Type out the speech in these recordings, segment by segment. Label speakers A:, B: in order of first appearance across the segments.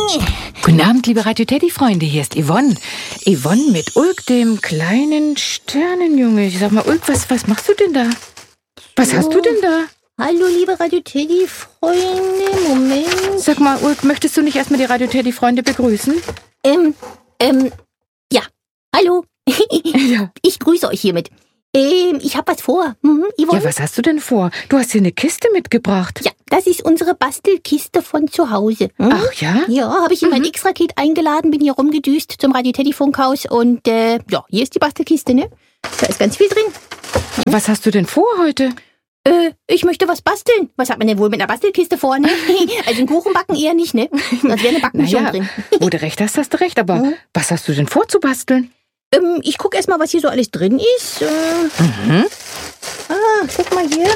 A: Guten Abend, liebe Radio Teddy-Freunde, hier ist Yvonne. Yvonne mit Ulk, dem kleinen Sternenjunge. Ich sag mal, Ulk, was machst du denn da? Was hast du denn da?
B: Hallo, liebe Radio Teddy-Freunde, Moment.
A: Sag mal, Ulk, möchtest du nicht erstmal die Radio Teddy-Freunde begrüßen?
B: Ja, hallo.
A: Ja.
B: Ich grüße euch hiermit. Ich hab was vor. Yvonne?
A: Ja, was hast du denn vor? Du hast hier eine Kiste mitgebracht.
B: Ja, das ist unsere Bastelkiste von zu Hause.
A: Ach ja?
B: Ja, habe ich in mein X-Raket eingeladen, bin hier rumgedüst zum Radio Teddy Funkhaus und ja, hier ist die Bastelkiste, ne? Da ist ganz viel drin.
A: Was hast du denn vor heute?
B: Ich möchte was basteln. Was hat man denn wohl mit einer Bastelkiste vor, ne? Also einen Kuchen backen eher nicht, ne? Sonst wäre eine Backmischung drin.
A: Wo du recht hast, hast du recht. Aber was hast du denn vor zu basteln?
B: Ich guck erst mal, was hier so alles drin ist. Guck mal hier.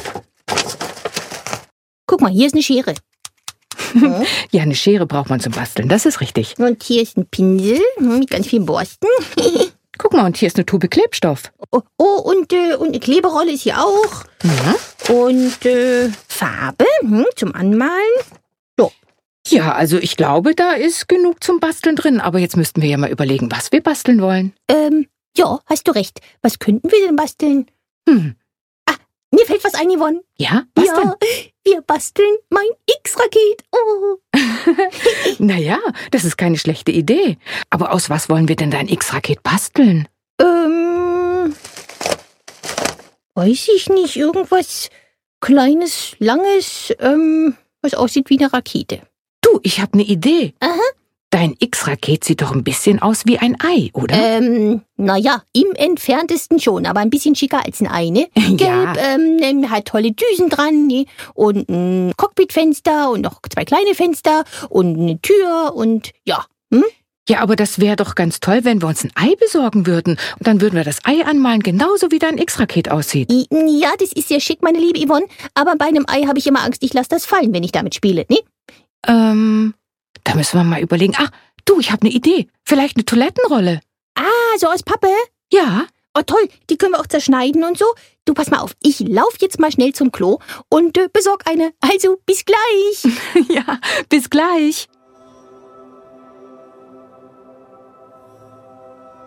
B: Guck mal, hier ist eine Schere.
A: Ja, eine Schere braucht man zum Basteln, das ist richtig.
B: Und hier ist ein Pinsel mit ganz vielen Borsten.
A: Guck mal, und hier ist eine Tube Klebstoff.
B: Und eine Kleberolle ist hier auch. Und Farbe zum Anmalen.
A: Ja, also ich glaube, da ist genug zum Basteln drin. Aber jetzt müssten wir ja mal überlegen, was wir basteln wollen.
B: Ja, hast du recht. Was könnten wir denn basteln? Mir fällt was ein, Yvonne.
A: Ja, was denn?
B: Ja, wir basteln mein X-Raket. Oh.
A: Naja, das ist keine schlechte Idee. Aber aus was wollen wir denn dein X-Raket basteln?
B: Weiß ich nicht. Irgendwas Kleines, Langes, was aussieht wie eine Rakete.
A: Du, ich habe eine Idee.
B: Aha.
A: Dein X-Raket sieht doch ein bisschen aus wie ein Ei, oder?
B: Naja, im Entferntesten schon, aber ein bisschen schicker als ein Ei, ne?
A: Ja.
B: Gelb, hat tolle Düsen dran, ne? Und ein Cockpitfenster und noch 2 kleine Fenster und eine Tür und ja.
A: Ja, aber das wäre doch ganz toll, wenn wir uns ein Ei besorgen würden. Und dann würden wir das Ei anmalen, genauso wie dein X-Raket aussieht.
B: Ja, das ist sehr schick, meine liebe Yvonne, aber bei einem Ei habe ich immer Angst, ich lasse das fallen, wenn ich damit spiele, ne?
A: Da müssen wir mal überlegen. Ach, du, ich habe eine Idee. Vielleicht eine Toilettenrolle.
B: Ah, so aus Pappe?
A: Ja.
B: Oh toll, die können wir auch zerschneiden und so. Du, pass mal auf, ich lauf jetzt mal schnell zum Klo und besorg eine. Also, bis gleich.
A: Ja, bis gleich.